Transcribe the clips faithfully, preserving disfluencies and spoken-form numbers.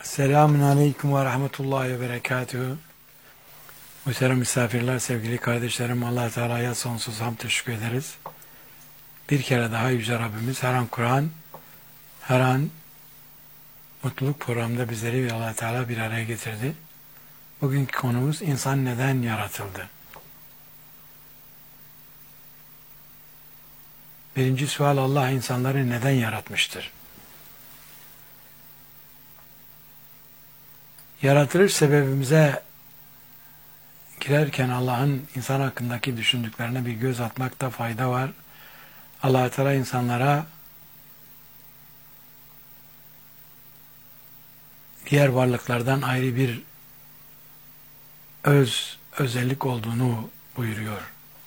Selamun Aleyküm ve Rahmetullahi ve Berekatuhu. Muhterem misafirler, sevgili kardeşlerim, Allah Teala'ya sonsuz hamd teşekkür ederiz. Bir kere daha Yüce Rabbimiz her an Kur'an, her an mutluluk programında bizleri Allah Teala bir araya getirdi. Bugünkü konumuz insan neden yaratıldı? Birinci sual, Allah insanları neden yaratmıştır? Yaratılış sebebimize girerken Allah'ın insan hakkındaki düşündüklerine bir göz atmakta fayda var. Allah Teala insanlara diğer varlıklardan ayrı bir öz, özellik olduğunu buyuruyor.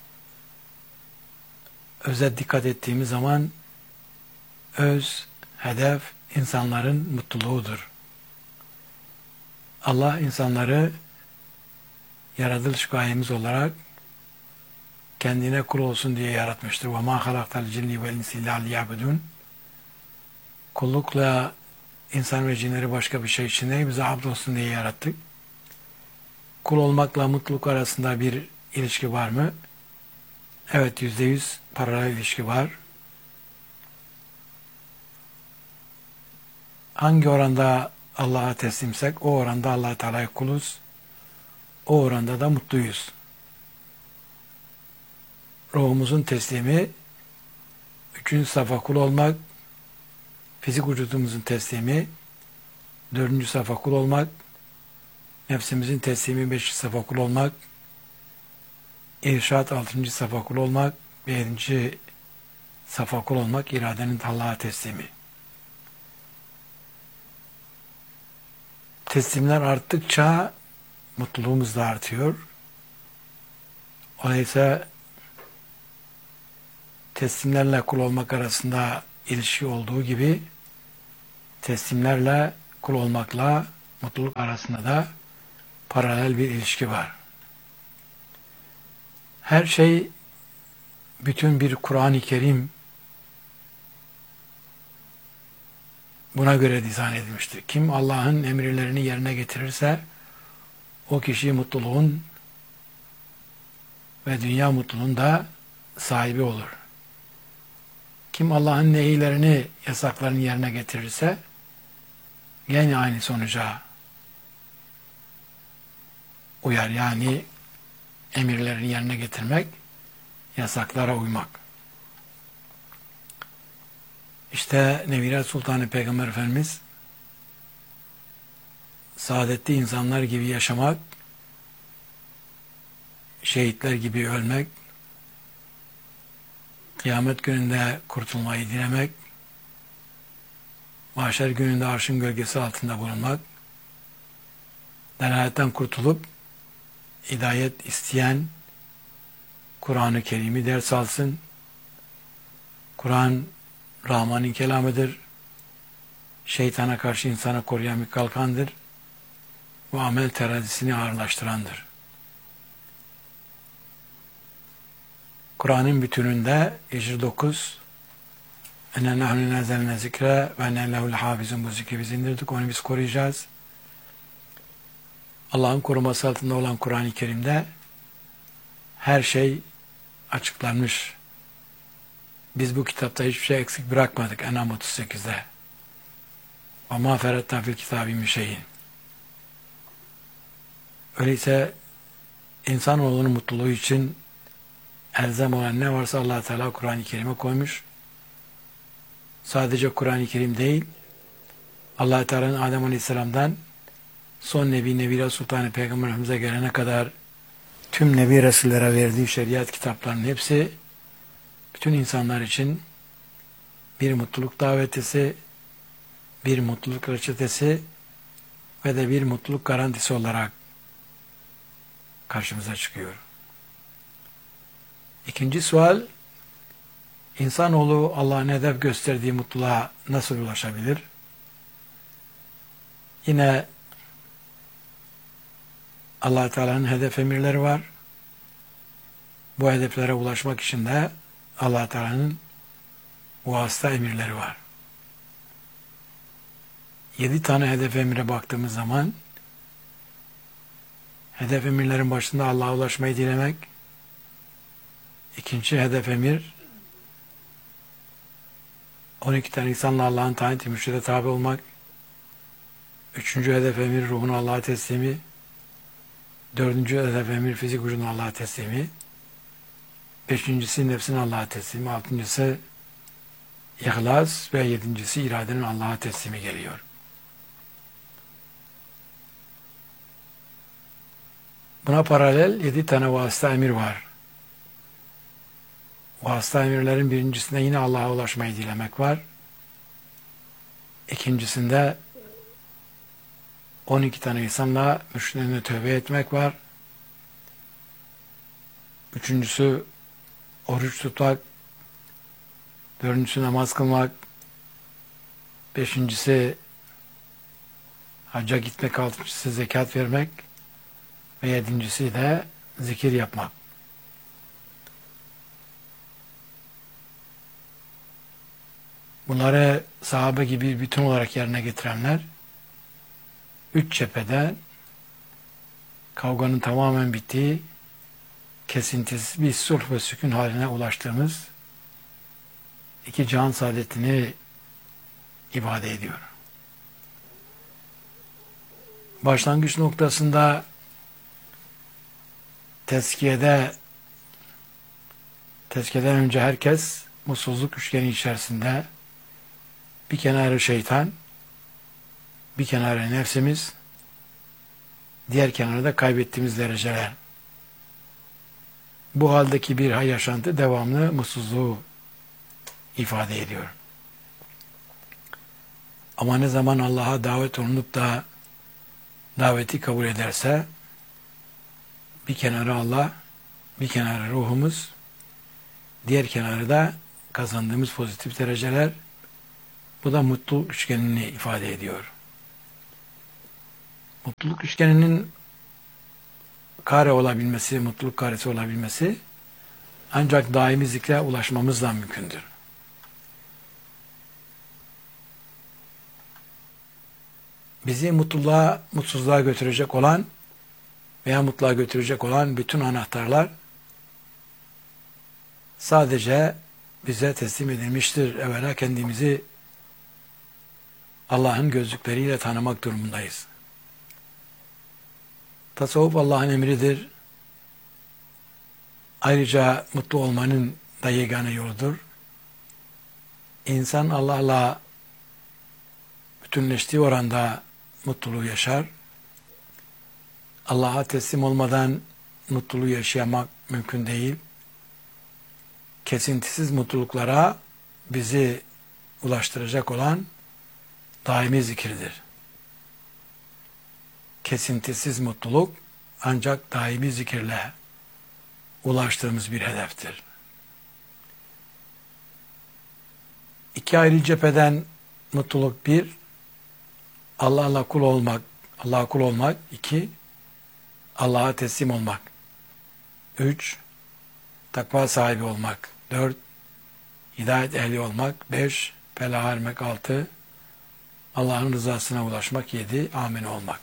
Öze dikkat ettiğimiz zaman öz, hedef insanların mutluluğudur. Allah insanları yaratılış gayemiz olarak kendine kul olsun diye yaratmıştır. وَمَا خَلَقْتَ الْجِنِّ وَالْاِنْسِ اِلَّا لِيَعْبُدُونَ Kullukla insan ve cinleri başka bir şey için değil, bize abd olsun diye yarattık. Kul olmakla mutluluk arasında bir ilişki var mı? Evet, yüzde yüz paralel ilişki var. Hangi oranda Allah'a teslimsek o oranda Allah Teala'ya kuluz, o oranda da mutluyuz. Ruhumuzun teslimi, üçüncü safa kul olmak, fizik vücudumuzun teslimi, dördüncü safa kul olmak, nefsimizin teslimi, beşinci safa kul olmak, irşat, altıncı safa kul olmak, yedinci safa kul olmak, iradenin Allah'a teslimi. Teslimler arttıkça mutluluğumuz da artıyor. Dolayısıyla teslimlerle kul olmak arasında ilişki olduğu gibi teslimlerle kul olmakla mutluluk arasında da paralel bir ilişki var. Her şey bütün bir Kur'an-ı Kerim buna göre dizayn edilmiştir. Kim Allah'ın emirlerini yerine getirirse o kişi mutluluğun ve dünya mutluluğun da sahibi olur. Kim Allah'ın nehilerini, yasaklarını yerine getirirse yine aynı sonuca uyar. Yani emirlerini yerine getirmek, yasaklara uymak. İşte Nebiler Sultanı Peygamber Efendimiz saadetli insanlar gibi yaşamak, şehitler gibi ölmek, kıyamet gününde kurtulmayı dilemek, mahşer gününde arşın gölgesi altında bulunmak, delaletten kurtulup hidayet isteyen Kur'an-ı Kerim'i ders alsın. Kur'an Rahman'ın kelamıdır. Şeytana karşı insana koruyan bir kalkandır. Bu amel terazisini ağırlaştırandır. Kur'an'ın bütününde yirmi dokuz ene nahnu nezzelne zikre ve ene lehul hafizun, bu zikri biz indirdik, onu biz koruyacağız. Allah'ın koruması altında olan Kur'an-ı Kerim'de her şey açıklanmış. Biz bu kitapta hiçbir şey eksik bırakmadık. En'am otuz sekizde. Ve mâ feretnâ fil kitâbi min şeyin. Öyleyse insanoğlunun mutluluğu için elzem olan ne varsa Allah Teala Kur'an-ı Kerim'e koymuş. Sadece Kur'an-ı Kerim değil, Allah Teala'nın Adem Aleyhisselam'dan son Nebi Nebiler Sultanı Peygamber Efendimiz'e gelene kadar tüm Nebi Resullere verdiği şeriat kitaplarının hepsi bütün insanlar için bir mutluluk davetisi, bir mutluluk reçetesi ve de bir mutluluk garantisi olarak karşımıza çıkıyor. İkinci sual, insanoğlu Allah'ın hedef gösterdiği mutluluğa nasıl ulaşabilir? Yine Allah Teala'nın hedef emirleri var. Bu hedeflere ulaşmak için de Allah Teala'nın vasıta emirleri var. Yedi tane hedef emire baktığımız zaman hedef emirlerin başında Allah'a ulaşmayı dilemek, ikinci hedef emir on iki tane insanla Allah'ın tayin ettiği mürşide tabi olmak, üçüncü hedef emir ruhunu Allah'a teslimi, dördüncü hedef emir fizik vücudunu Allah'a teslimi, beşincisi nefsin Allah'a teslimi, altıncısı İhlas ve yedincisi iradenin Allah'a teslimi geliyor. Buna paralel yedi tane vasıta emir var. Vasıta emirlerin birincisinde yine Allah'a ulaşmayı dilemek var. İkincisinde on iki tane insanla müşriklerine tövbe etmek var. Üçüncüsü oruç tutmak. Dördüncüsü namaz kılmak. Beşincisi hacca gitmek. Altıncısı zekat vermek. Ve yedincisi de zikir yapmak. Bunları sahabe gibi bütün olarak yerine getirenler üç cephede kavganın tamamen bittiği, kesintisiz bir sulh ve sükun haline ulaştığımız iki cihan saadetini ifade ediyor. Başlangıç noktasında tezkiyede tezkiyeden önce herkes mutsuzluk üçgeni içerisinde, bir kenarı şeytan, bir kenarı nefsimiz, diğer kenarı da kaybettiğimiz dereceler. Bu haldeki bir yaşantı devamlı mutsuzluğu ifade ediyor. Ama ne zaman Allah'a davet olunup da daveti kabul ederse, bir kenarı Allah, bir kenarı ruhumuz, diğer kenarı da kazandığımız pozitif dereceler, bu da mutluluk üçgenini ifade ediyor. Mutluluk üçgeninin kare olabilmesi, mutluluk karesi olabilmesi ancak daimi zikre ulaşmamızla mümkündür. Bizi mutluluğa, mutsuzluğa götürecek olan veya mutluluğa götürecek olan bütün anahtarlar sadece bize teslim edilmiştir. Evvela kendimizi Allah'ın gözlükleriyle tanımak durumundayız. Tasavvuf Allah'ın emridir. Ayrıca mutlu olmanın da yegane yoludur. İnsan Allah'la bütünleştiği oranda mutluluğu yaşar. Allah'a teslim olmadan mutluluğu yaşamak mümkün değil. Kesintisiz mutluluklara bizi ulaştıracak olan daimi zikirdir. Kesintisiz mutluluk ancak daimi zikirle ulaştığımız bir hedeftir. İki ayrı cepheden mutluluk: bir, Allah'la kul olmak, Allah'a kul olmak; iki, Allah'a teslim olmak; üç, takva sahibi olmak; dört, hidayet ehli olmak; beş, felaha ermek; altı, Allah'ın rızasına ulaşmak; yedi, amin olmak.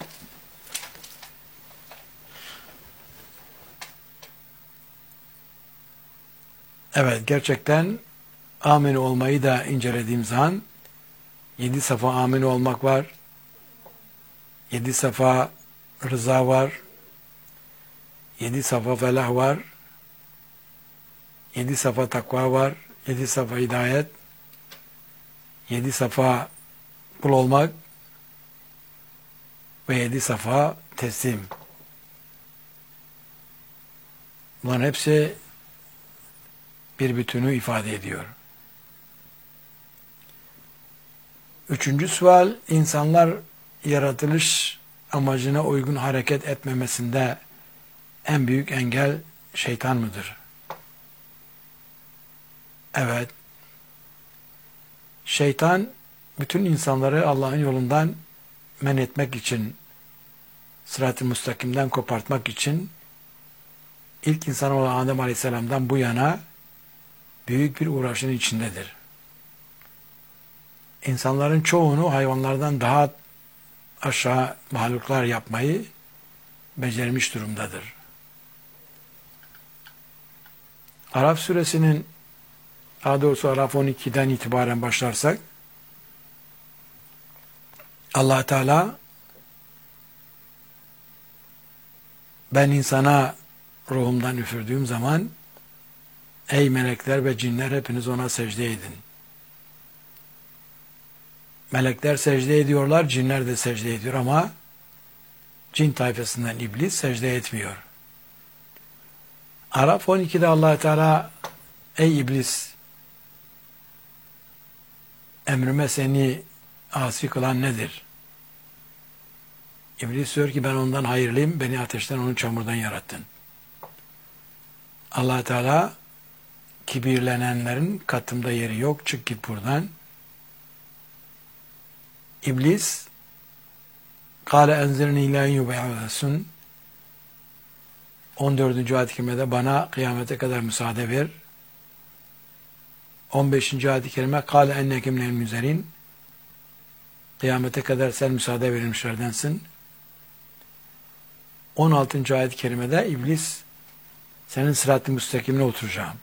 Evet, gerçekten amin olmayı da incelediğim zaman yedi safa amin olmak var. Yedi safa rıza var. Yedi safa felah var. Yedi safa takva var. Yedi safa hidayet. Yedi safa kul olmak ve yedi safa teslim. Bunların hepsi bir bütünü ifade ediyor. Üçüncü sual, insanlar yaratılış amacına uygun hareket etmemesinde en büyük engel şeytan mıdır? Evet. Şeytan bütün insanları Allah'ın yolundan men etmek için, sırat-ı müstakimden kopartmak için ilk insan olan Adem Aleyhisselam'dan bu yana büyük bir uğraşın içindedir. İnsanların çoğunu hayvanlardan daha aşağı mahluklar yapmayı becermiş durumdadır. Araf suresinin, daha doğrusu Araf on iki'den itibaren başlarsak, Allah Teala ben insana ruhumdan üfürdüğüm zaman ey melekler ve cinler hepiniz ona secde edin. Melekler secde ediyorlar, cinler de secde ediyor ama cin tayfasından iblis secde etmiyor. Araf on iki'de Allah Teala ey iblis emrime seni asi kılan nedir? İblis diyor ki ben ondan hayırlıyım, beni ateşten onu çamurdan yarattın. Allah Teala kibirlenenlerin katımda yeri yok, çık git buradan. İblis kâle enzirni ilâ yub'asun on dördüncü ayet-i kerimede bana kıyamete kadar müsaade ver. on beşinci ayet-i kerime kâle enneke minel müzerin kıyamete kadar sen müsaade verilmişlerdensin. on altıncı ayet-i kerimede iblis senin sırat-ı müstakimine oturacağım.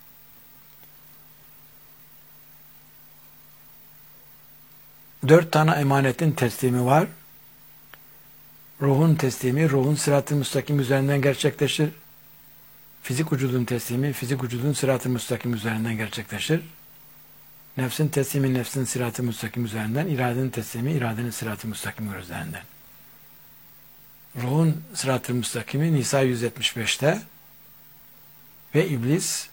Dört tane emanetin teslimi var. Ruhun teslimi, ruhun sırat-ı müstakim üzerinden gerçekleşir. Fizik vücudun teslimi, fizik vücudun sırat-ı müstakim üzerinden gerçekleşir. Nefsin teslimi, nefsin sırat-ı müstakim üzerinden, iradenin teslimi, iradenin sırat-ı müstakim üzerinden. Ruhun sırat-ı müstakimi Nisa yüz yetmiş beş'te ve iblis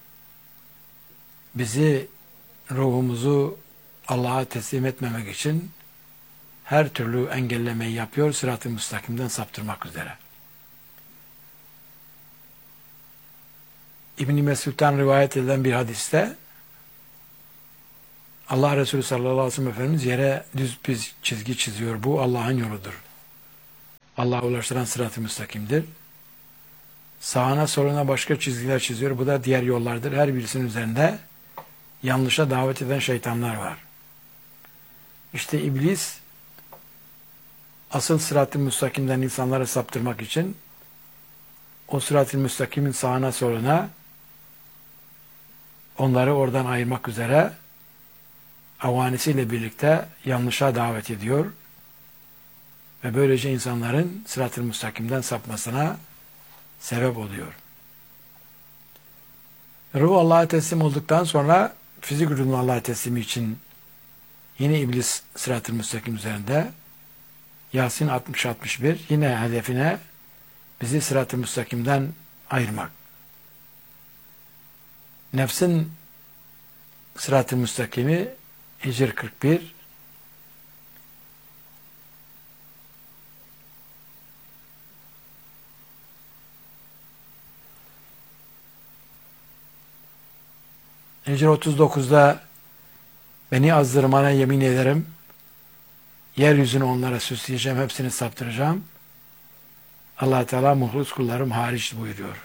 bizi, ruhumuzu Allah'a teslim etmemek için her türlü engellemeyi yapıyor, sırat-ı müstakimden saptırmak üzere. İbn-i Mesud'dan rivayet edilen bir hadiste Allah Resulü sallallahu aleyhi ve sellem Efendimiz yere düz bir çizgi çiziyor. Bu Allah'ın yoludur. Allah'a ulaştıran sırat-ı müstakimdir. Sağına soluna başka çizgiler çiziyor. Bu da diğer yollardır. Her birisinin üzerinde yanlışa davet eden şeytanlar var. İşte iblis asıl sırat-ı müstakimden insanları saptırmak için o sırat-ı müstakimin sağına soluna onları oradan ayırmak üzere avanisiyle birlikte yanlışa davet ediyor ve böylece insanların sırat-ı müstakimden sapmasına sebep oluyor. Ruh Allah'a teslim olduktan sonra fizik vücudun Allah'a teslimi için yine iblis sırat-ı müstakim üzerinde. Yasin altmış altmış bir yine hedefine bizi sırat-ı müstakimden ayırmak. Nefsin sırat-ı müstakimi Hicr kırk bir Hicr otuz dokuz'da beni azdırmana yemin ederim, yeryüzünü onlara süsleyeceğim, hepsini saptıracağım. Allah Teala muhlus kullarım hariç buyuruyor.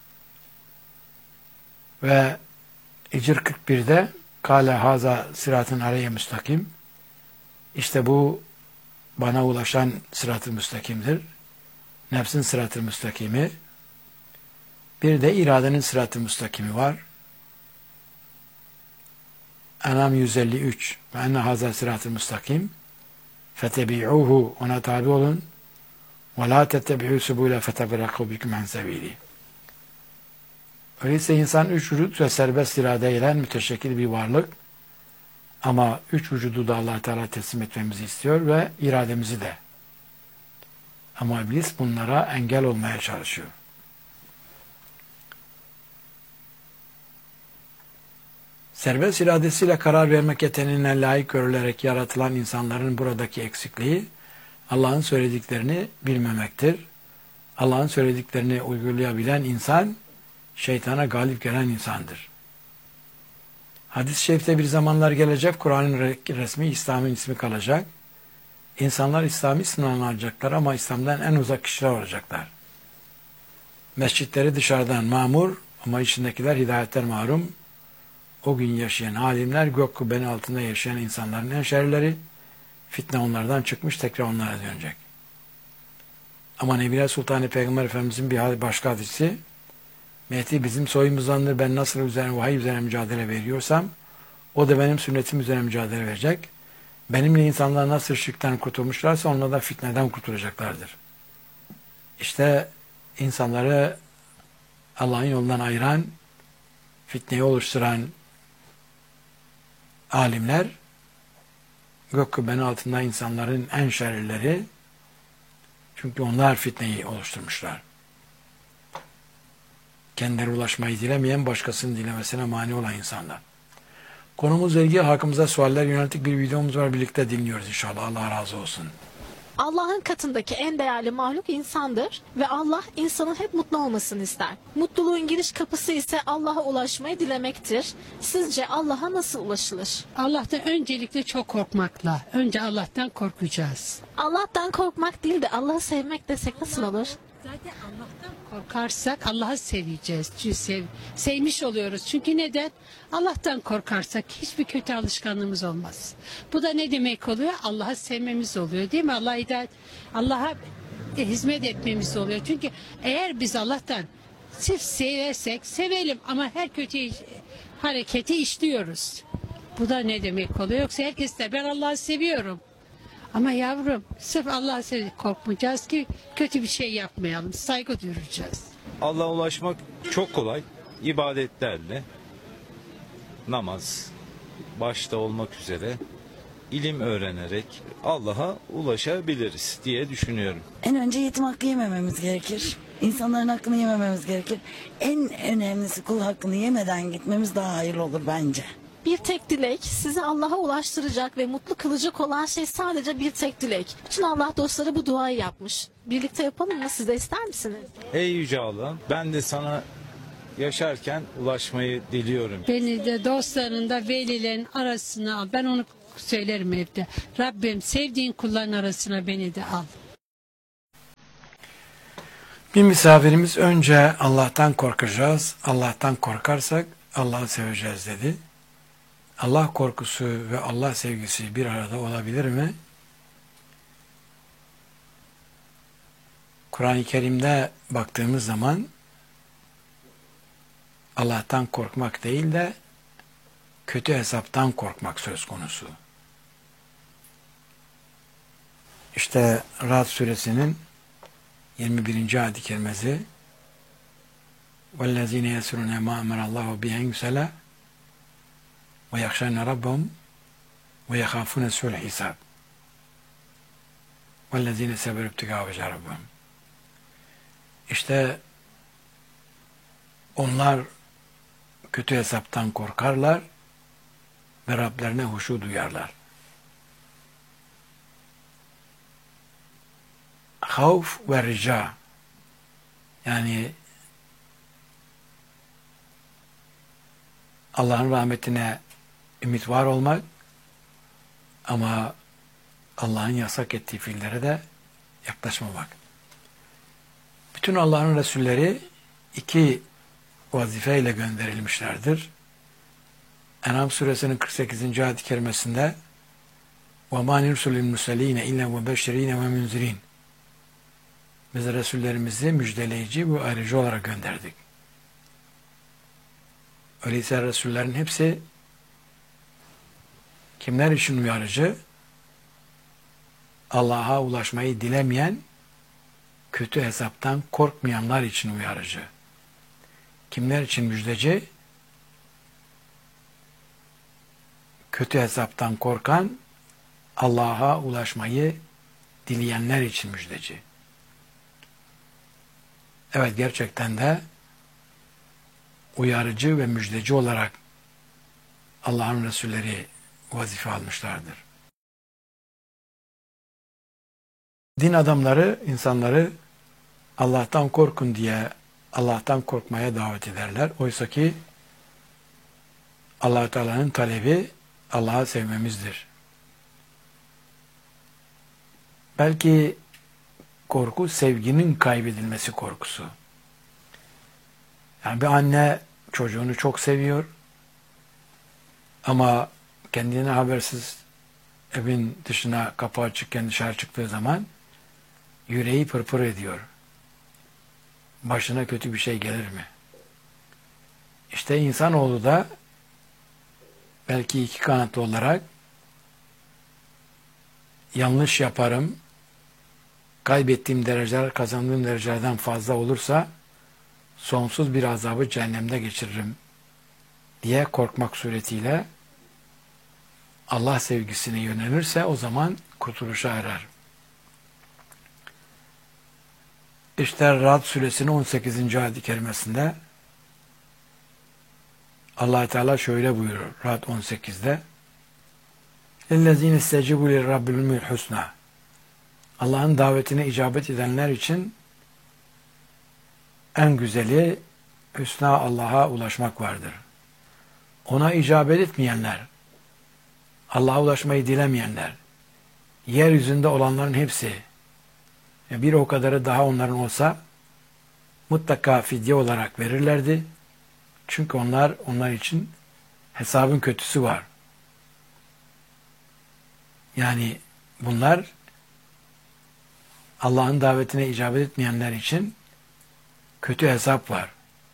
Ve Hicr kırk bir'de kâle haza sıratın aleyye müstakim, işte bu bana ulaşan sırat-ı müstakimdir. Nefsin sırat-ı müstakimi. Bir de iradenin sırat-ı müstakimi var. En'am yüz elli üç ve enne haza sırat-ı müstakim fetebi'uhu, ona tabi olun ve la tettebi'u subule fetebirakku bikum an sebili. Öyleyse insan üç vücut ve serbest iradeyle müteşekkil bir varlık, ama üç vücudu da Allah Teala teslim etmemizi istiyor ve irademizi de. Ama iblis bunlara engel olmaya çalışıyor. Serbest iradesiyle karar vermek yeteneğine layık görülerek yaratılan insanların buradaki eksikliği, Allah'ın söylediklerini bilmemektir. Allah'ın söylediklerini uygulayabilen insan, şeytana galip gelen insandır. Hadis-i şerifte bir zamanlar gelecek, Kur'an'ın resmi İslam'ın ismi kalacak. İnsanlar İslam'ı isminden alacaklar ama İslam'dan en uzak kişiler olacaklar. Mescitleri dışarıdan mamur ama içindekiler hidayetten mahrum. O gün yaşayan alimler gök kubbenin altında yaşayan insanların en şerleri, Fitne onlardan çıkmış, tekrar onlara dönecek. Ama Nebiler Sultanı Peygamber Efendimizin bir başka hadisi, Mehdi bizim soyumuzdandır, ben nasıl üzerine, vahiy üzerine mücadele veriyorsam, o da benim sünnetim üzerine mücadele verecek. Benimle insanlar nasıl şirkten kurtulmuşlarsa onlar da fitneden kurtulacaklardır. İşte insanları Allah'ın yolundan ayıran, fitneyi oluşturan alimler, gök kubbenin altında insanların en şerlileri, çünkü onlar fitneyi oluşturmuşlar. Kendileri ulaşmayı dilemeyen, başkasının dilemesine mani olan insanlar. Konumuzla ilgili hakkımıza sualler yönelik bir videomuz var. Birlikte dinliyoruz inşallah. Allah razı olsun. Allah'ın katındaki en değerli mahluk insandır ve Allah insanın hep mutlu olmasını ister. Mutluluğun giriş kapısı ise Allah'a ulaşmayı dilemektir. Sizce Allah'a nasıl ulaşılır? Allah'tan öncelikle çok korkmakla. Önce Allah'tan korkacağız. Allah'tan korkmak değil de Allah'ı sevmek desek nasıl olur? Zaten Allah'tan korkarsak Allah'ı seveceğiz. Çünkü sev, sevmiş oluyoruz. Çünkü neden? Allah'tan korkarsak hiçbir kötü alışkanlığımız olmaz. Bu da ne demek oluyor? Allah'ı sevmemiz oluyor, değil mi? Allah'a itaat, Allah'a hizmet etmemiz oluyor. Çünkü eğer biz Allah'tan sırf seversek sevelim ama her kötü hareketi işliyoruz. Bu da ne demek oluyor? Yoksa herkes de ben Allah'ı seviyorum. Ama yavrum sırf Allah'a sevdik korkmayacağız ki kötü bir şey yapmayalım. Saygı duyacağız. Allah'a ulaşmak çok kolay. İbadetlerle, namaz başta olmak üzere ilim öğrenerek Allah'a ulaşabiliriz diye düşünüyorum. En önce yetim hakkı yemememiz gerekir. İnsanların hakkını yemememiz gerekir. En önemlisi kul hakkını yemeden gitmemiz daha hayırlı olur bence. Bir tek dilek, sizi Allah'a ulaştıracak ve mutlu kılacak olan şey sadece bir tek dilek. Bütün Allah dostları bu duayı yapmış. Birlikte yapalım mı? Siz de ister misiniz? Ey Yüce Allah, ben de sana yaşarken ulaşmayı diliyorum. Beni de dostlarında velilerin arasına al. Ben onu söylerim evde. Rabbim sevdiğin kulların arasına beni de al. Bir misafirimiz önce Allah'tan korkacağız. Allah'tan korkarsak Allah'ı seveceğiz dedi. Allah korkusu ve Allah sevgisi bir arada olabilir mi? Kur'an-ı Kerim'de baktığımız zaman Allah'tan korkmak değil de kötü hesaptan korkmak söz konusu. İşte Ra'd suresinin yirmi birinci ayet-i kerimesi وَالَّذ۪ينَ يَسْرُونَ مَا اَمَرَ اللّٰهُ بِهَنْ يُسَلَى وَيَخْشَيْنَ رَبَّهُمْ وَيَخَافُونَ سُوءَ الْحِسَابِ وَالَّذ۪ينَ سَبَرُوا ابْتِغَاءَ وَجْهِ رَبِّهِمْ. İşte onlar kötü hesaptan korkarlar ve Rablerine huşu duyarlar. Havf ve rica, yani Allah'ın rahmetine ümit var olmak ama Allah'ın yasak ettiği fiillere de yaklaşmamak. Bütün Allah'ın Resulleri iki vazifeyle gönderilmişlerdir. En'am suresinin kırk sekizinci ayet-i kerimesinde وَمَا نِرْسُلِ الْمُسَلِينَ اِلَّا وَبَشِّر۪ينَ وَمُنْزِر۪ينَ Biz Resullerimizi müjdeleyici ve ayrıcı olarak gönderdik. Öyleyse Resullerin hepsi kimler için uyarıcı? Allah'a ulaşmayı dilemeyen, kötü hesaptan korkmayanlar için uyarıcı. Kimler için müjdeci? Kötü hesaptan korkan, Allah'a ulaşmayı dileyenler için müjdeci. Evet, gerçekten de uyarıcı ve müjdeci olarak Allah'ın Resulleri vazife almışlardır. Din adamları insanları Allah'tan korkun diye Allah'tan korkmaya davet ederler. Oysa ki Allah Teala'nın talebi Allah'ı sevmemizdir. Belki korku sevginin kaybedilmesi korkusu. Yani bir anne çocuğunu çok seviyor ama kendine habersiz evin dışına kapı açıkken dışarı çıktığı zaman yüreği pırpır ediyor. Başına kötü bir şey gelir mi? İşte insanoğlu da belki iki kanatlı olarak yanlış yaparım, kaybettiğim dereceler kazandığım derecelerden fazla olursa sonsuz bir azabı cehennemde geçiririm diye korkmak suretiyle Allah sevgisine yönelirse o zaman kurtuluşa erer. İşte Ra'd suresinin on sekizinci ayet-i kerimesinde Allah Teala şöyle buyurur Ra'd on sekizde اَلَّذ۪ينَ اسْتَجِبُوا لِرَّبِّهِمُ الْحُسْنَى Allah'ın davetine icabet edenler için en güzeli hüsna Allah'a ulaşmak vardır. Ona icabet etmeyenler, Allah'a ulaşmayı dilemeyenler, yeryüzünde olanların hepsi, bir o kadarı daha onların olsa mutlaka fidye olarak verirlerdi. Çünkü onlar onlar için hesabın kötüsü var. Yani bunlar Allah'ın davetine icabet etmeyenler için kötü hesap var.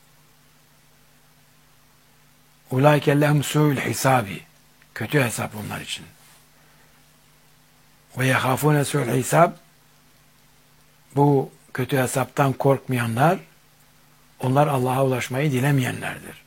Ulaike lehum su'ul hisabi. Kötü hesap onlar için. Ve yehafune su'ul hisab. Bu kötü hesaptan korkmayanlar, onlar Allah'a ulaşmayı dilemeyenlerdir.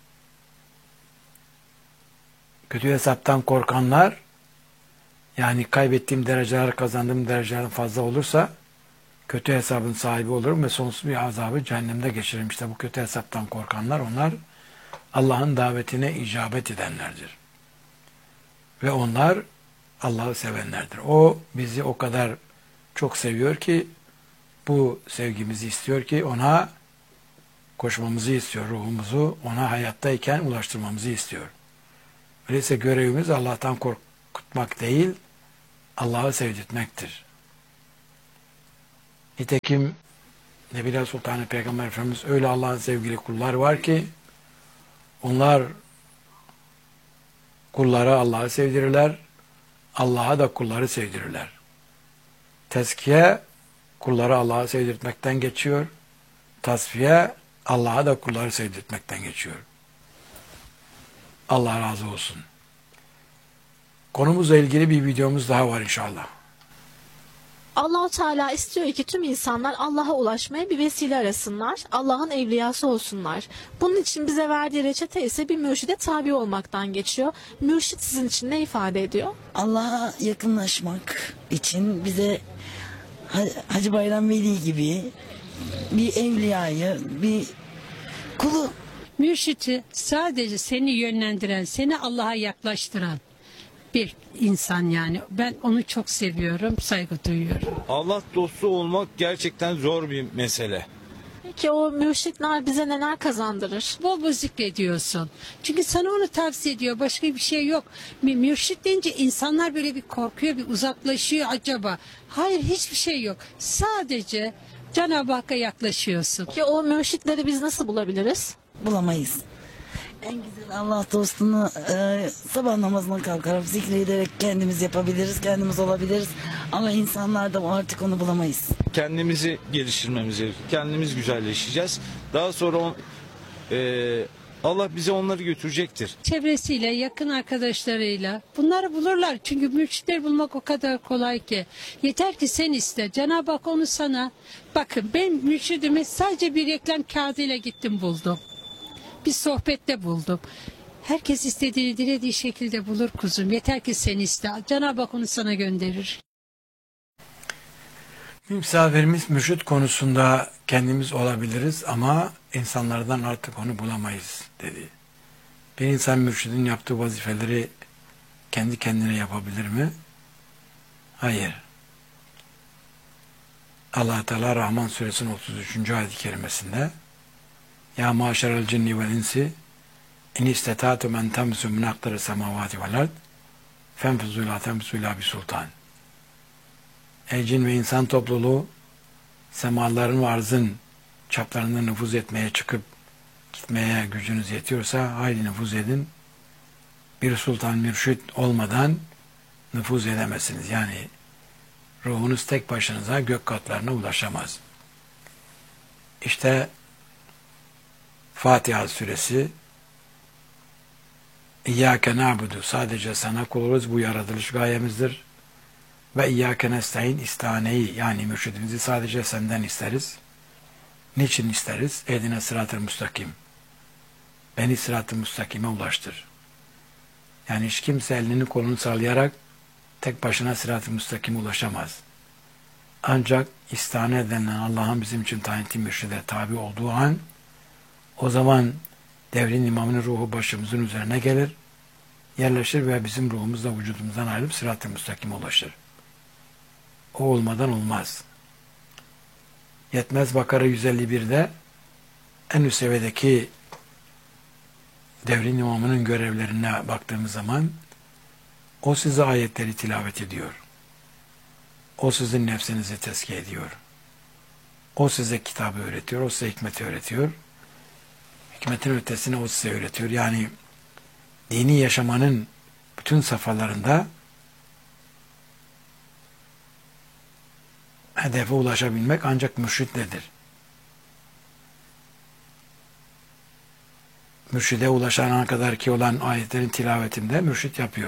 Kötü hesaptan korkanlar, yani kaybettiğim dereceler kazandığım derecelerden fazla olursa kötü hesabın sahibi olurum ve sonsuz bir azabı cehennemde geçiririm. İşte bu kötü hesaptan korkanlar, onlar Allah'ın davetine icabet edenlerdir. Ve onlar Allah'ı sevenlerdir. O bizi o kadar çok seviyor ki, bu sevgimizi istiyor ki ona koşmamızı istiyor, ruhumuzu ona hayattayken ulaştırmamızı istiyor. Öyleyse görevimiz Allah'tan korkutmak değil, Allah'ı sevdirtmektir. Nitekim Nebiler Sultanı Peygamber Efendimiz öyle Allah'ın sevgili kullar var ki onlar kullara Allah'ı sevdirirler, Allah'a da kulları sevdirirler. Tezkiye kulları Allah'a sevdirtmekten geçiyor, tasfiye Allah'a da kulları sevdirtmekten geçiyor. Allah razı olsun. Konumuzla ilgili bir videomuz daha var inşallah. Allah-u Teala istiyor ki tüm insanlar Allah'a ulaşmaya bir vesile arasınlar, Allah'ın evliyası olsunlar. Bunun için bize verdiği reçete ise bir mürşide tabi olmaktan geçiyor. Mürşit sizin için ne ifade ediyor? Allah'a yakınlaşmak için bize Hacı Bayram Veli gibi bir evliyayı, bir kulu. Mürşiti sadece seni yönlendiren, seni Allah'a yaklaştıran bir insan yani. Ben onu çok seviyorum, saygı duyuyorum. Allah dostu olmak gerçekten zor bir mesele. Peki o mürşitler bize neler kazandırır? Bol bol zikrediyorsun. Çünkü sana onu tavsiye ediyor. Başka bir şey yok. Mürşit deyince insanlar böyle bir korkuyor, bir uzaklaşıyor acaba. Hayır, hiçbir şey yok. Sadece Cenab-ı Hakk'a yaklaşıyorsun. Ki o mürşitleri biz nasıl bulabiliriz? Bulamayız. En güzel Allah dostunu e, sabah namazına kalkarak zikrederek kendimiz yapabiliriz, kendimiz olabiliriz. Ama insanlarda artık onu bulamayız. Kendimizi geliştirmemiz gerekiyor. Kendimiz güzelleşeceğiz. Daha sonra on, e, Allah bize onları götürecektir. Çevresiyle, yakın arkadaşlarıyla bunları bulurlar. Çünkü mürşitleri bulmak o kadar kolay ki. Yeter ki sen iste. Cenab-ı Hak onu sana, bakın ben mürşidimi sadece bir reklam kağıdıyla gittim buldum. Bir sohbette buldum. Herkes istediğini dilediği şekilde bulur kuzum. Yeter ki sen iste. Cenab-ı Hak onu sana gönderir. Misafirimiz mürşit konusunda kendimiz olabiliriz ama insanlardan artık onu bulamayız dedi. Bir insan mürşidin yaptığı vazifeleri kendi kendine yapabilir mi? Hayır. Allah Teala Rahman suresinin otuz üçüncü ayet-i kerimesinde Ya maşerel cinni vel insi in istetâtum en temsû min akdari semâvâti vel ard fenfuzû lâ temsû illâ bisultan. Ey cin ve insan topluluğu, semaların ve arzın çaplarında nüfuz etmeye çıkıp gitmeye gücünüz yetiyorsa haydi nüfuz edin. Bir sultan mürşit olmadan nüfuz edemezsiniz. Yani ruhunuz tek başınıza gök katlarına ulaşamaz. İşte Fatiha suresi İyyâke na'budu, sadece sana kul oluruz, bu yaratılış gayemizdir. Ve İyyâke nestaîn, istihaneyi yani mürşidimizi sadece senden isteriz. Niçin isteriz? Ehdine sırat-ı müstakim. Beni sırat-ı müstakime ulaştır. Yani hiç kimse elini kolunu sallayarak tek başına sırat-ı müstakime ulaşamaz. Ancak istihane edilen Allah'ın bizim için tayin ettiği mürşide tabi olduğu an, o zaman devrin imamının ruhu başımızın üzerine gelir, yerleşir ve bizim ruhumuz da vücudumuzdan ayrılıp sırat-ı müstakime ulaşır. O olmadan olmaz. Yetmez, Bakara yüz elli bir'de en üst seviyedeki devrin imamının görevlerine baktığımız zaman o size ayetleri tilavet ediyor. O sizin nefsinizi tezkiye ediyor. O size kitabı öğretiyor, o size hikmeti öğretiyor. Hikmetin ötesini o size öğretiyor. Yani dini yaşamanın bütün safhalarında hedefe ulaşabilmek ancak mürşitledir. Mürşide ulaşana kadar ki olan ayetlerin tilavetinde mürşit yapıyor.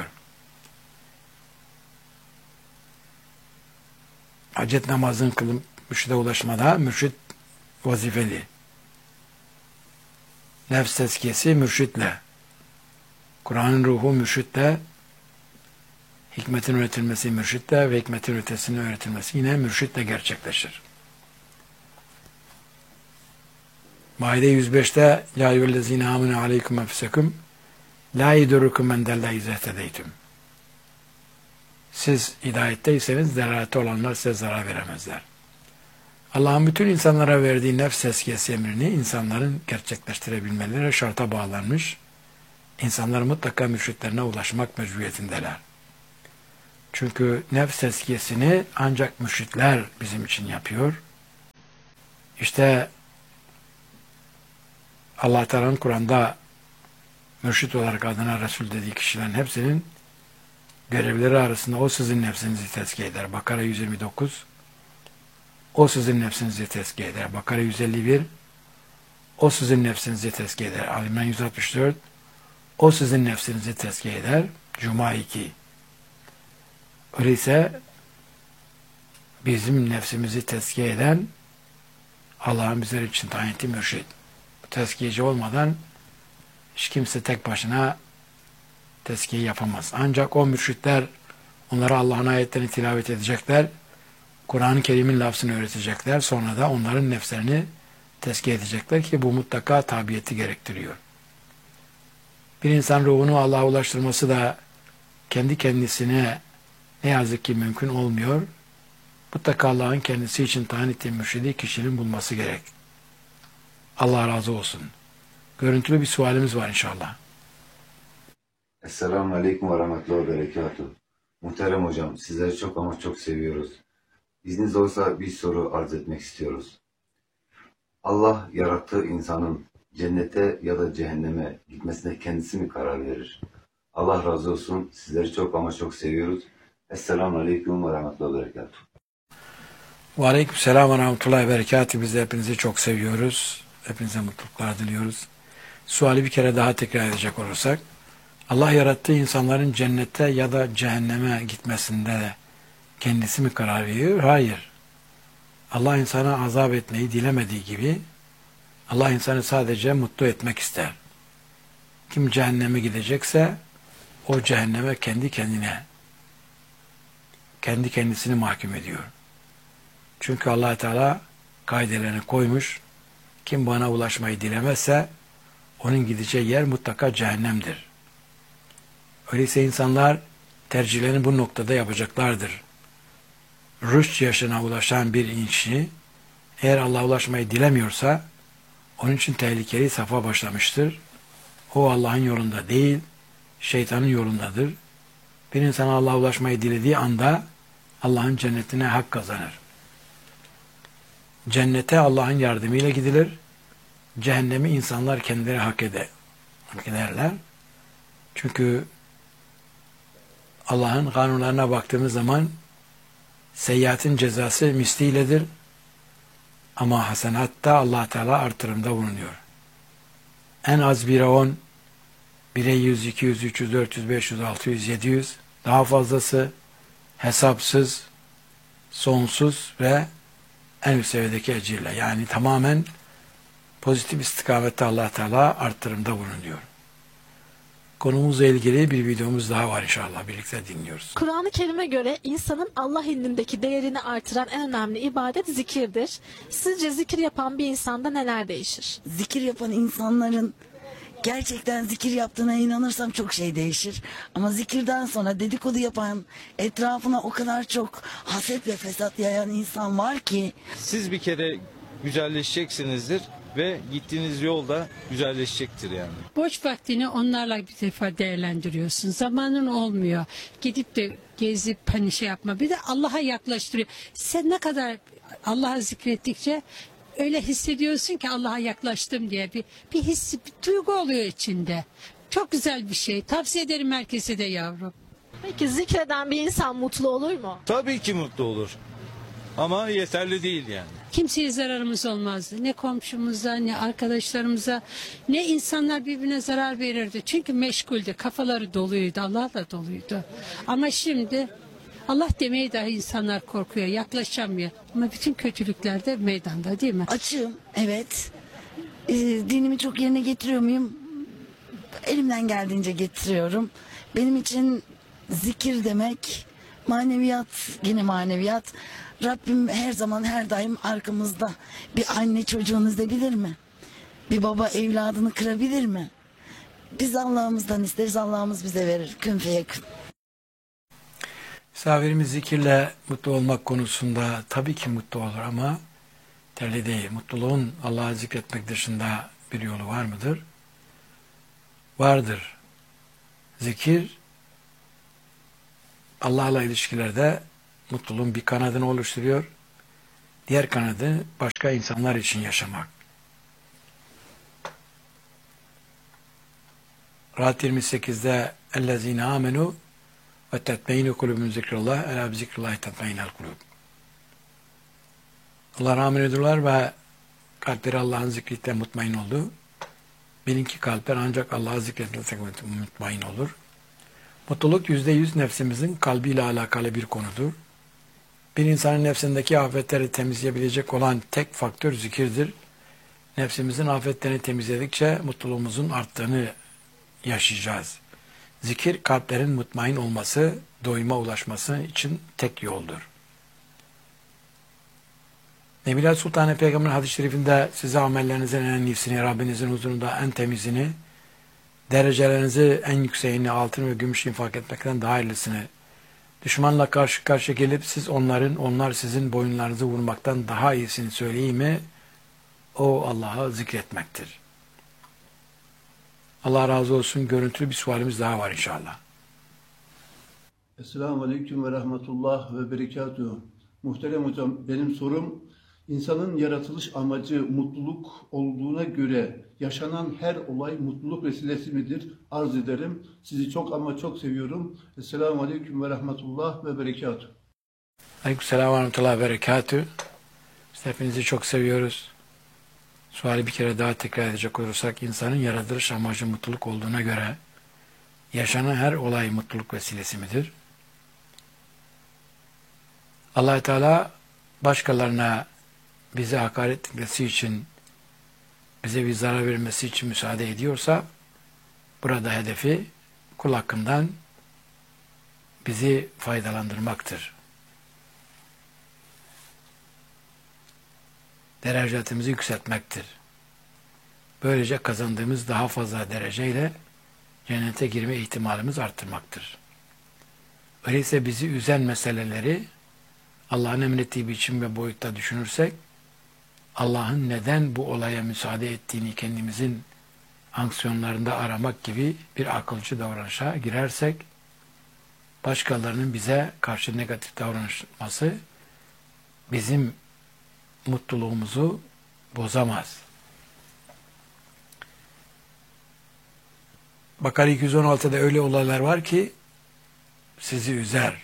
Hacet namazını kılıp mürşide ulaşmada mürşit vazifeli. Nefs tezkiyesi mürşitle. Kur'an'ın ruhu mürşitle. Hikmetin öğretilmesi mürşitle ve hikmetin ötesinin öğretilmesi yine mürşitle gerçekleşir. Maide yüz beş'te Ya eyyühellezine amenu aleyküm enfusekum la yedurrukum men dalla iza ihtedeytum. Siz hidayetteyseniz delalette olanlar size zarar veremezler. Allah'ın bütün insanlara verdiği nefs tezkiyesi emrini insanların gerçekleştirebilmeleri şarta bağlanmış. İnsanlar mutlaka mürşitlerine ulaşmak mecburiyetindeler. Çünkü nefs tezkiyesini ancak mürşitler bizim için yapıyor. İşte Allah Teala'nın Kur'an'da mürşit olarak adına Resul dediği kişilerin hepsinin görevleri arasında o sizin nefsinizi tezkiye eder. Bakara yüz yirmi dokuz. O sizin nefsinizi tezkiye eder. Bakara yüz elli bir. O sizin nefsinizi tezkiye eder. Ali İmran yüz altmış dört. O sizin nefsinizi tezkiye eder. Cuma iki. Öyleyse bizim nefsimizi tezkiye eden Allah'ın bizler için tayin ettiği mürşit. Bu tezkiyeci olmadan hiç kimse tek başına tezkiye yapamaz. Ancak o mürşitler onlara Allah'ın ayetlerini tilavet edecekler. Kur'an-ı Kerim'in lafzını öğretecekler. Sonra da onların nefslerini tezkiye edecekler ki bu mutlaka tabiyeti gerektiriyor. Bir insan ruhunu Allah'a ulaştırması da kendi kendisine ne yazık ki mümkün olmuyor. Mutlaka Allah'ın kendisi için tayin ettiği mürşidi kişinin bulması gerek. Allah razı olsun. Görüntülü bir sualimiz var inşallah. Esselamu Aleyküm ve Rahmetullahi ve Berekatuhu. Muhterem hocam, sizleri çok ama çok seviyoruz. İzniniz olursa bir soru arz etmek istiyoruz. Allah yarattığı insanın cennete ya da cehenneme gitmesine kendisi mi karar verir? Allah razı olsun. Sizleri çok ama çok seviyoruz. Esselamu Aleyküm ve Rahmetullahi ve Berekatuhu. Ve Aleyküm selam ve Rahmetullahi ve Berekatuhu. Biz de hepinizi çok seviyoruz. Hepinize mutluluklar diliyoruz. Suali bir kere daha tekrar edecek olursak, Allah yarattığı insanların cennete ya da cehenneme gitmesinde de kendisi mi karar veriyor? Hayır. Allah insana azap etmeyi dilemediği gibi Allah insanı sadece mutlu etmek ister. Kim cehenneme gidecekse o cehenneme kendi kendine, kendi kendisini mahkum ediyor. Çünkü Allah Teala kaidelerini koymuş. Kim bana ulaşmayı dilemezse onun gideceği yer mutlaka cehennemdir. Öyleyse insanlar tercihlerini bu noktada yapacaklardır. Rüşt yaşına ulaşan bir kişi eğer Allah'a ulaşmayı dilemiyorsa onun için tehlikeli safa başlamıştır. O Allah'ın yolunda değil, şeytanın yolundadır. Bir insan Allah'a ulaşmayı dilediği anda Allah'ın cennetine hak kazanır. Cennete Allah'ın yardımıyla gidilir. Cehennemi insanlar kendileri hak eder, hak ederler. Çünkü Allah'ın kanunlarına baktığımız zaman seyyiatın cezası misliyledir. Ama hasanatta Allah Teala artırımda bulunuyor. En az bire on, bire yüz, iki yüz, üç yüz, dört yüz, beş yüz, altı yüz, yedi yüz, daha fazlası hesapsız, sonsuz ve en üst seviyedeki ecirle. Yani tamamen pozitif istikamette Allah Teala artırımda bulunuyor. Konumuzla ilgili bir videomuz daha var inşallah. Birlikte dinliyoruz. Kur'an-ı Kerim'e göre insanın Allah indindeki değerini artıran en önemli ibadet zikirdir. Sizce zikir yapan bir insanda neler değişir? Zikir yapan insanların gerçekten zikir yaptığına inanırsam çok şey değişir. Ama zikirden sonra dedikodu yapan, etrafına o kadar çok haset ve fesat yayan insan var ki. Siz bir kere güzelleşeceksinizdir ve gittiğiniz yol da güzelleşecektir yani. Boş vaktini onlarla bir defa değerlendiriyorsun. Zamanın olmuyor. Gidip de gezip hani şey yapma. Bir de Allah'a yaklaştırıyor. Sen ne kadar Allah'a zikrettikçe öyle hissediyorsun ki Allah'a yaklaştım diye bir, bir his, bir duygu oluyor içinde. Çok güzel bir şey. Tavsiye ederim herkese de yavrum. Peki zikreden bir insan mutlu olur mu? Tabii ki mutlu olur. Ama yeterli değil yani. Kimseye zararımız olmazdı. Ne komşumuza, ne arkadaşlarımıza, ne insanlar birbirine zarar verirdi. Çünkü meşguldü, kafaları doluydu, Allah'la doluydu. Ama şimdi Allah demeye dahi insanlar korkuyor, yaklaşamıyor. Ama bütün kötülükler de meydanda değil mi? Açığım, evet. Ee, dinimi çok yerine getiriyor muyum? Elimden geldiğince getiriyorum. Benim için zikir demek maneviyat, yine maneviyat. Rabbim her zaman her daim arkamızda. Bir anne çocuğunu üzebilir mi? Bir baba evladını kırabilir mi? Biz Allah'ımızdan isteriz, Allah'ımız bize verir. Kün feyekün. Misafirimiz zikirle mutlu olmak konusunda tabii ki mutlu olur ama terli değil. Mutluluğun Allah'ı zikretmek dışında bir yolu var mıdır? Vardır. Zikir Allah'la ilişkilerde mutluluğun bir kanadını oluşturuyor. Diğer kanadı başka insanlar için yaşamak. Rahat yirmi sekizde اَلَّذ۪ينَ آمَنُوا وَتَتْمَيْنُ قُلُوبُمْ ذِكْرِ اللّٰهِ اَلَا بِذِكْرِ اللّٰهِ تَتْمَيْنَ الْقُلُوبُ. Allah rahmet ediyorlar ve kalpleri Allah'ın zikriyle mutmain oldu. Bilinki kalpler ancak Allah'ı zikretmekle mutmain olur. Mutluluk yüzde yüz nefsimizin kalbiyle alakalı bir konudur. Bir insanın nefsindeki afetleri temizleyebilecek olan tek faktör zikirdir. Nefsimizin afetlerini temizledikçe mutluluğumuzun arttığını yaşayacağız. Zikir kalplerin mutmain olması, doyuma ulaşması için tek yoldur. Nebiler Sultan Peygamber'in hadis-i şerifinde size amellerinizin en iyisini, Rabbinizin huzurunda en temizini, derecelerinizi en yükseğini, altın ve gümüş infak etmekten daha hayırlısını, düşmanla karşı karşıya gelip siz onların, onlar sizin boyunlarınızı vurmaktan daha iyisini söyleyeyim mi? O Allah'a zikretmektir. Allah razı olsun. Görüntülü bir sualimiz daha var inşallah. Esselamu Aleyküm ve Rahmetullah ve Berekatuhu. Muhterem hocam, benim sorum, insanın yaratılış amacı mutluluk olduğuna göre yaşanan her olay mutluluk vesilesi midir? Arz ederim. Sizi çok ama çok seviyorum. Esselamu Aleyküm ve Rahmetullah ve Berekatuhu. Aleykümselam ve Rahmetullah ve Berekatuhu. Biz hepinizi çok seviyoruz. Suali bir kere daha tekrar edecek olursak, insanın yaratılış amacı mutluluk olduğuna göre yaşanan her olay mutluluk vesilesi midir? Allah-u Teala başkalarına bize hakaret etmesi için, bize bir zarar vermesi için müsaade ediyorsa, burada hedefi kul hakkından bizi faydalandırmaktır. Derecatimizi yükseltmektir. Böylece kazandığımız daha fazla dereceyle cennete girme ihtimalimiz arttırmaktır. Öyleyse bizi üzen meseleleri Allah'ın emrettiği biçim ve boyutta düşünürsek, Allah'ın neden bu olaya müsaade ettiğini kendimizin aksiyonlarında aramak gibi bir akılcı davranışa girersek, başkalarının bize karşı negatif davranması bizim mutluluğumuzu bozamaz. Bakara iki yüz on altıda öyle olaylar var ki sizi üzer.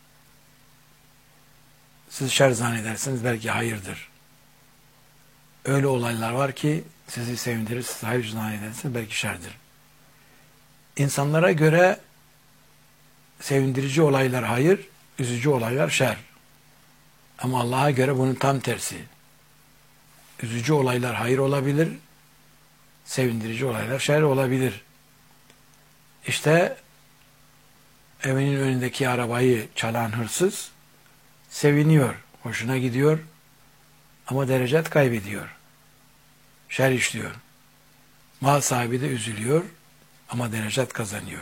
Siz şer zannedersiniz, belki hayırdır. Öyle olaylar var ki sizi sevindirir, siz hayır zannedersiniz, belki şerdir. İnsanlara göre sevindirici olaylar hayır, üzücü olaylar şer. Ama Allah'a göre bunun tam tersi. Üzücü olaylar hayır olabilir, sevindirici olaylar şer olabilir. İşte evinin önündeki arabayı çalan hırsız seviniyor, hoşuna gidiyor ama derecet kaybediyor. Şer işliyor. Mal sahibi de üzülüyor ama derecet kazanıyor.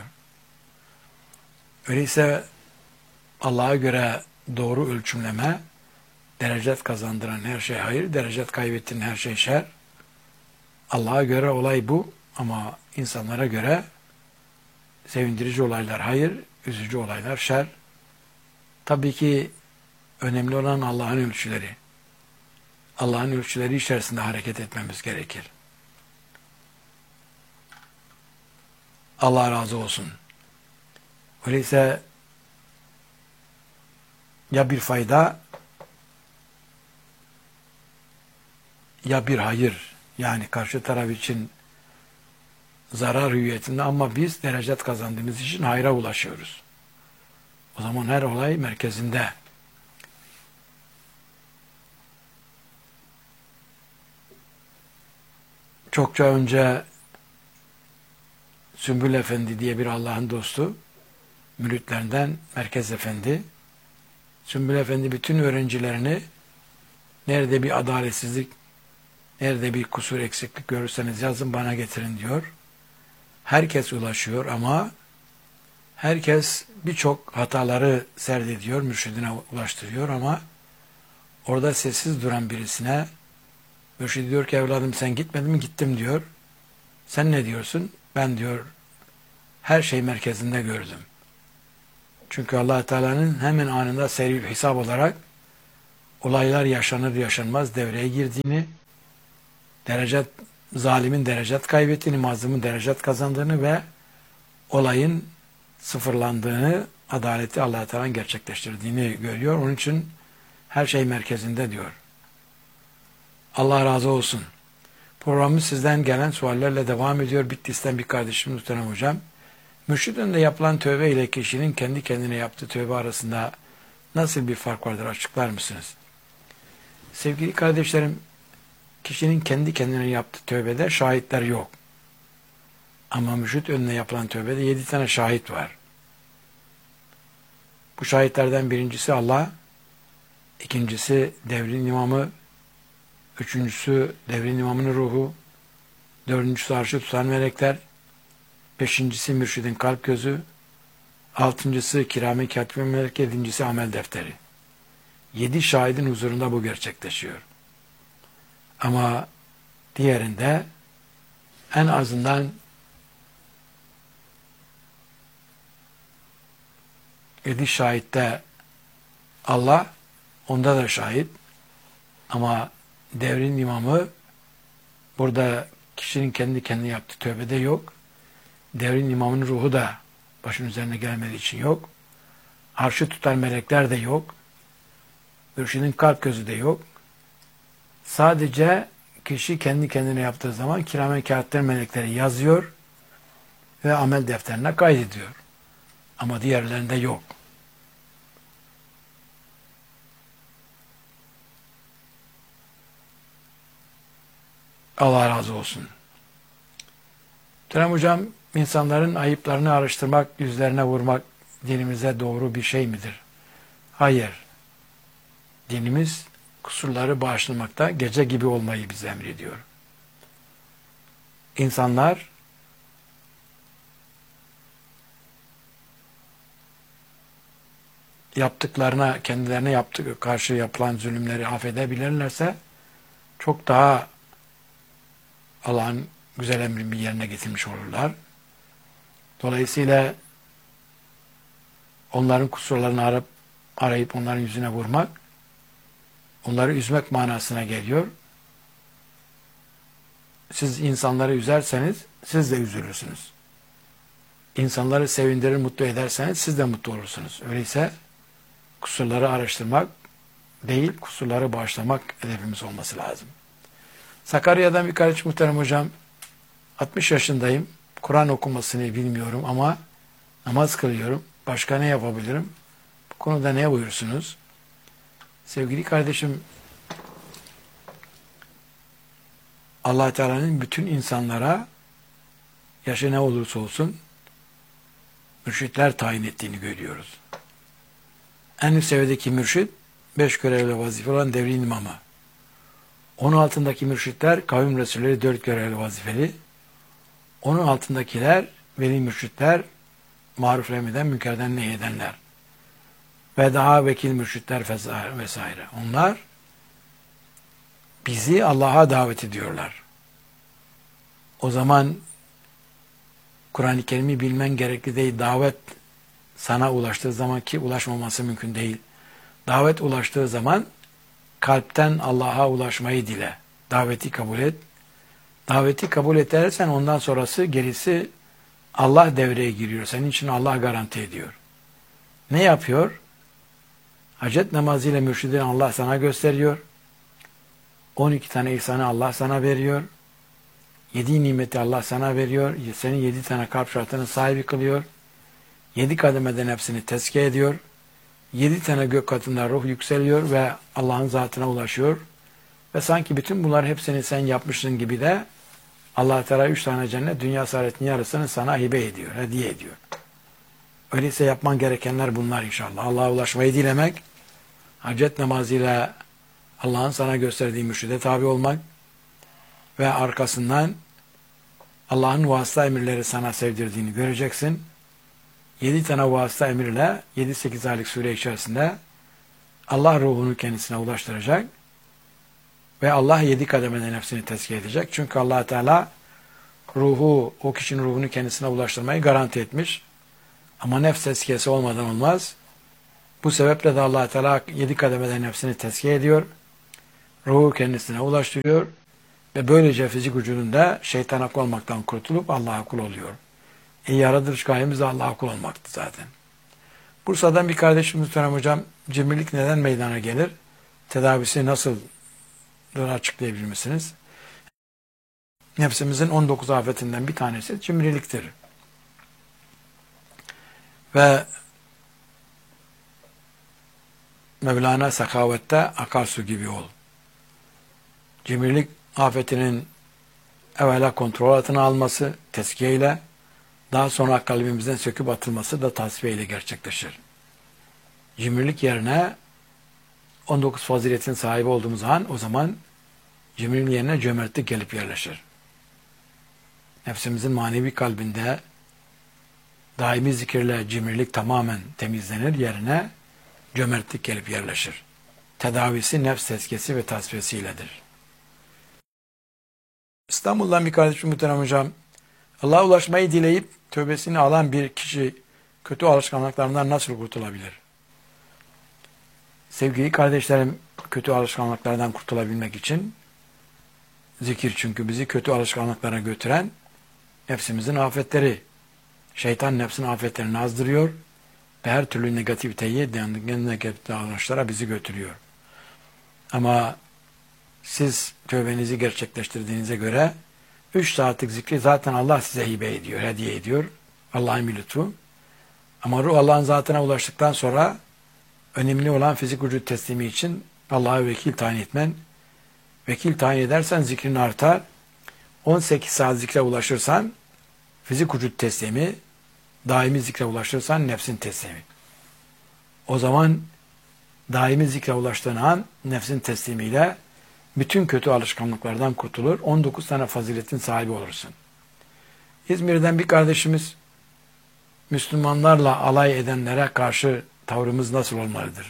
Öyleyse Allah'a göre doğru ölçümleme, derecet kazandıran her şey hayır, derecet kaybettiğin her şey şer. Allah'a göre olay bu ama insanlara göre sevindirici olaylar hayır, üzücü olaylar şer. Tabii ki önemli olan Allah'ın ölçüleri. Allah'ın ölçüleri içerisinde hareket etmemiz gerekir. Allah razı olsun. Öyleyse ya bir fayda ya bir hayır, yani karşı taraf için zarar hüviyetinde ama biz derecet kazandığımız için hayra ulaşıyoruz. O zaman her olay merkezinde. Çokça önce Sümbül Efendi diye bir Allah'ın dostu, müritlerinden Merkez Efendi, Sümbül Efendi bütün öğrencilerini nerede bir adaletsizlik, nerede bir kusur eksiklik görürseniz yazın bana getirin diyor. Herkes ulaşıyor ama herkes birçok hataları serdediyor, mürşidine ulaştırıyor ama orada sessiz duran birisine mürşid diyor ki evladım sen gitmedin mi? Gittim diyor. Sen ne diyorsun? Ben diyor her şey merkezinde gördüm. Çünkü Allah Teala'nın hemen anında seri hesap olarak olaylar yaşanır yaşanmaz devreye girdiğini, derecet, zalimin derecet kaybettiğini, mazlumun derecet kazandığını ve olayın sıfırlandığını, adaleti Allah Teala'nın gerçekleştirdiğini görüyor. Onun için her şey merkezinde diyor. Allah razı olsun. Programımız sizden gelen suallerle devam ediyor. Bitlis'ten bir kardeşim Muhterem Hocam. Mürşid önünde yapılan tövbe ile kişinin kendi kendine yaptığı tövbe arasında nasıl bir fark vardır açıklar mısınız? Sevgili kardeşlerim, kişinin kendi kendine yaptığı tövbede şahitler yok. Ama mürşid önüne yapılan tövbede yedi tane şahit var. Bu şahitlerden birincisi Allah, ikincisi devrin imamı, üçüncüsü devrin imamının ruhu, dördüncüsü arşı tutan melekler, beşincisi mürşidin kalp gözü, altıncısı kiram-ı katib melek, yedincisi amel defteri. Yedi şahidin huzurunda bu gerçekleşiyor. Ama diğerinde en azından yedi şahitte Allah, onda da şahit. Ama devrin imamı burada kişinin kendi kendine yaptığı tövbede yok. Devrin imamının ruhu da başın üzerine gelmediği için yok. Arşı tutan melekler de yok. Mürşidin kalp gözü de yok. Sadece kişi kendi kendine yaptığı zaman kiram-ı katib melekleri yazıyor ve amel defterine kaydediyor. Ama diğerlerinde yok. Allah razı olsun. Muhterem Hocam, insanların ayıplarını araştırmak, yüzlerine vurmak dinimize doğru bir şey midir? Hayır. Dinimiz kusurları bağışlamakta gece gibi olmayı bize emrediyor. İnsanlar yaptıklarına, kendilerine yaptığı karşı yapılan zulümleri affedebilirlerse çok daha Allah'ın güzel emrini yerine getirmiş olurlar. Dolayısıyla onların kusurlarını arayıp, arayıp onların yüzüne vurmak, onları üzmek manasına geliyor. Siz insanları üzerseniz siz de üzülürsünüz. insanları sevindirir, mutlu ederseniz siz de mutlu olursunuz. Öyleyse kusurları araştırmak değil, kusurları bağışlamak hedefimiz olması lazım. Sakarya'dan bir kardeş muhterem hocam, altmış yaşındayım, Kur'an okumasını bilmiyorum ama namaz kılıyorum. Başka ne yapabilirim? Bu konuda ne buyursunuz? Sevgili kardeşim, Allah Teala'nın bütün insanlara yaşı ne olursa olsun mürşitler tayin ettiğini görüyoruz. En üst seviyedeki mürşit beş görevli vazife olan devrin imamı. Onun altındaki mürşitler kavim resulleri dört görevli vazifeli. Onun altındakiler veli mürşitler, maruf emreden, münkerden nehyedenler. Ve daha vekil mürşitler vesaire. Onlar bizi Allah'a davet ediyorlar. O zaman Kur'an-ı Kerim'i bilmen gerekli değil. Davet sana ulaştığı zaman, ki ulaşmaması mümkün değil. Davet ulaştığı zaman kalpten Allah'a ulaşmayı dile. Daveti kabul et. Daveti kabul edersen ondan sonrası, gerisi Allah devreye giriyor. Senin için Allah garanti ediyor. Ne yapıyor? Hacet namazıyla mürşidini Allah sana gösteriyor. on iki tane ihsanı Allah sana veriyor. Yedi nimeti Allah sana veriyor. Senin yedi tane kalp şartının sahibi kılıyor. Yedi kademeden hepsini tezkiye ediyor. Yedi tane gök katında ruh yükseliyor ve Allah'ın zatına ulaşıyor. Ve sanki bütün bunlar hepsini sen yapmışsın gibi de Allah Teala üç tane cennet, dünya saadetin yarısını sana hibe ediyor, hediye ediyor. Öyleyse yapman gerekenler bunlar inşallah. Allah'a ulaşmayı dilemek, hacet namazıyla Allah'ın sana gösterdiği mürşide tabi olmak ve arkasından Allah'ın vasıta emirleri sana sevdirdiğini göreceksin. Yedi tane vasıta emirle yedi sekiz aylık süre içerisinde Allah ruhunu kendisine ulaştıracak ve Allah yedi kademeden hepsini tezkiye edecek. Çünkü Allah Teala ruhu, o kişinin ruhunu kendisine ulaştırmayı garanti etmiş. Ama nefs tezkiyesi olmadan olmaz. Bu sebeple de Allah Teala yedi kademeden hepsini tezkiye ediyor. Ruhu kendisine ulaştırıyor ve böylece fizik vücudunda şeytana kul olmaktan kurtulup Allah'a kul oluyor. E yaratılış gayemiz de Allah'a kul olmaktı zaten. Bursa'dan bir kardeşimiz Muhterem Hocam, cimrilik neden meydana gelir? Tedavisi nasıl açıklayabilir misiniz? Nefsimizin on dokuz afetinden bir tanesi cimriliktir. Ve Mevlana sakavette akarsu gibi ol. Cimrilik afetinin evvela kontrol altına alması, tezkiye ile, daha sonra kalbimizden söküp atılması da tasfiye ile gerçekleşir. Cimrilik yerine on dokuz faziletin sahibi olduğumuz an, o zaman cimrilik yerine cömertlik gelip yerleşir. Nefsimizin manevi kalbinde daimi zikirle cimrilik tamamen temizlenir, yerine cömertlik gelip yerleşir. Tedavisi nefs tezkiyesi ve tasfiyesiyledir. İstanbul'dan bir kardeşim Muhterem Hocam, Allah'a ulaşmayı dileyip tövbesini alan bir kişi kötü alışkanlıklarından nasıl kurtulabilir? Sevgili kardeşlerim, kötü alışkanlıklardan kurtulabilmek için zikir, çünkü bizi kötü alışkanlıklara götüren nefsimizin afetleri. Şeytan nefsin afetlerini azdırıyor ve her türlü negativiteyi, negatif davranışlara bizi götürüyor. Ama siz tövbenizi gerçekleştirdiğinize göre üç saatlik zikri zaten Allah size hibe ediyor, hediye ediyor. Allah'ın bir lütfu. Ama ruh Allah'ın zatına ulaştıktan sonra önemli olan fizik vücut teslimi için Allah'a vekil tayin etmen. Vekil tayin edersen zikrin artar. on sekiz saat zikre ulaşırsan fizik vücut teslimi, daimi zikre ulaşırsan nefsin teslimi. O zaman daimi zikre ulaştığın an nefsin teslimiyle bütün kötü alışkanlıklardan kurtulur. on dokuz tane faziletin sahibi olursun. İzmir'den bir kardeşimiz, Müslümanlarla alay edenlere karşı tavrımız nasıl olmalıdır?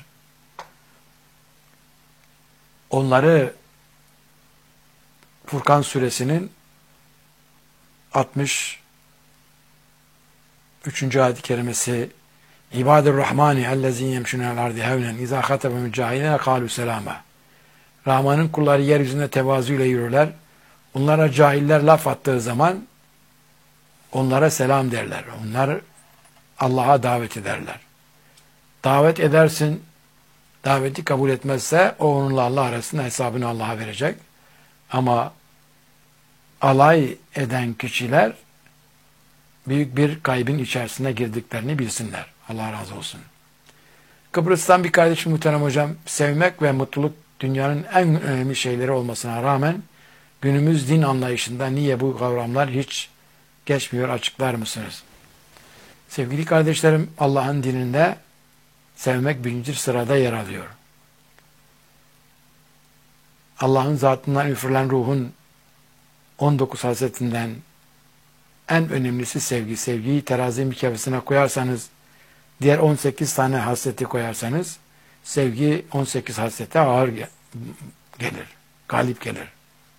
Onları Furkan suresinin altmış üçüncü ayet-i kerimesi İbadur Rahmani ellezîn yemşûnel ardı hevnen izâ hatebemü cahilene kâlû selâme. Rahman'ın kulları yeryüzünde tevazu ile yürürler. Onlara cahiller laf attığı zaman onlara selam derler. Onlar Allah'a davet ederler. Davet edersin, daveti kabul etmezse o onunla Allah arasında hesabını Allah'a verecek. Ama alay eden kişiler büyük bir kaybın içerisine girdiklerini bilsinler. Allah razı olsun. Kıbrıs'tan bir kardeşim muhterem hocam, sevmek ve mutluluk dünyanın en önemli şeyleri olmasına rağmen günümüz din anlayışında niye bu kavramlar hiç geçmiyor, açıklar mısınız? Sevgili kardeşlerim, Allah'ın dininde sevmek birinci sırada yer alıyor. Allah'ın zatından üfürülen ruhun on dokuz hasretinden en önemlisi sevgi. Sevgiyi terazi mikavesine koyarsanız, diğer on sekiz tane hasreti koyarsanız, sevgi on sekiz hasrete ağır gelir, galip gelir.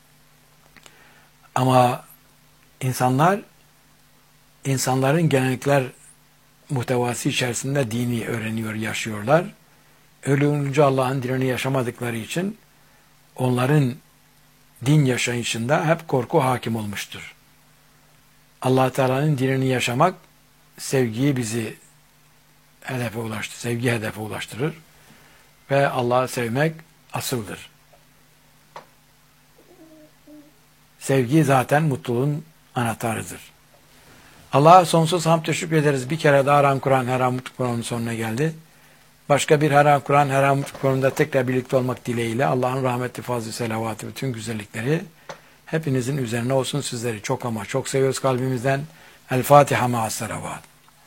Ama insanlar, insanların gelenekler muhtevası içerisinde dini öğreniyor, yaşıyorlar. Öyle olunca Allah'ın dinini yaşamadıkları için onların din yaşayışında hep korku hakim olmuştur. Allah Teala'nın dinini yaşamak sevgiyi bizi hedefe ulaştırır, sevgi hedefe ulaştırır ve Allah'ı sevmek asıldır. Sevgi zaten mutluluğun anahtarıdır. Allah'a sonsuz hamd teşekkür ederiz. Bir kere daha Haram Kur'an, Haram Mutluluk Kur'an'ın sonuna geldi. Başka bir Haram Kur'an, Haram Mutluluk Kur'an'da tekrar birlikte olmak dileğiyle Allah'ın rahmeti, fazlı, selavatı, bütün güzellikleri hepinizin üzerine olsun. Sizleri çok ama çok seviyoruz kalbimizden. El Fatiha ma'as salavat.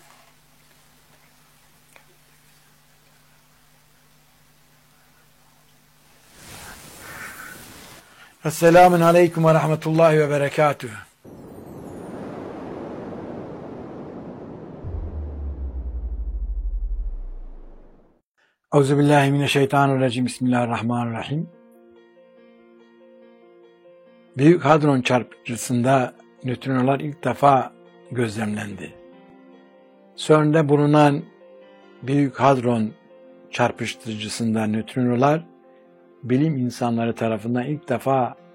Esselamun aleyküm ve rahmetullahi ve berekatühü. Euzubillahimineşşeytanirracim. Bismillahirrahmanirrahim. Büyük Hadron çarpıcısında nötrinolar ilk defa gözlemlendi. CERN'de bulunan Büyük Hadron çarpıştırıcısında nötrinolar bilim insanları tarafından ilk defa